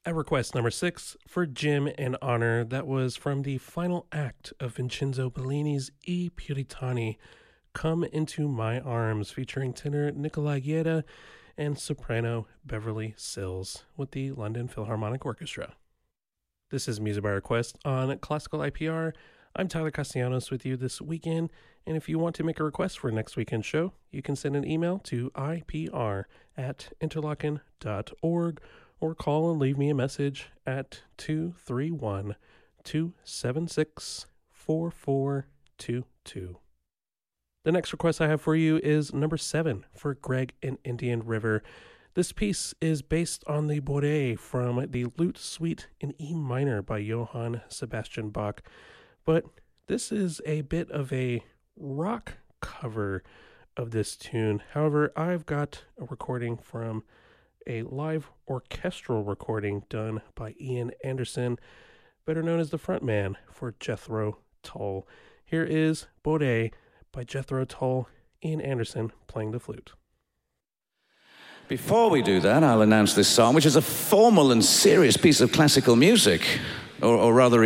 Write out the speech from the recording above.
At request number 6 for Jim in honor, that was from the final act of Vincenzo Bellini's I Puritani, Come Into My Arms, featuring tenor Nicolai Guerra and soprano Beverly Sills with the London Philharmonic Orchestra. This is Music by Request on Classical IPR. I'm Tyler Castellanos with you this weekend, and if you want to make a request for next weekend's show, you can send an email to ipr@interlochen.org or call and leave me a message at 231-276-4422. The next request I have for you is number 7 for Greg in Indian River. This piece is based on the Bourrée from the Lute Suite in E minor by Johann Sebastian Bach, but this is a bit of a rock cover of this tune. However, I've got a recording from a live orchestral recording done by Ian Anderson, better known as the frontman for Jethro Tull. Here is Bourrée by Jethro Tull, Ian Anderson playing the flute. Before we do that, I'll announce this song, which is a formal and serious piece of classical music, or rather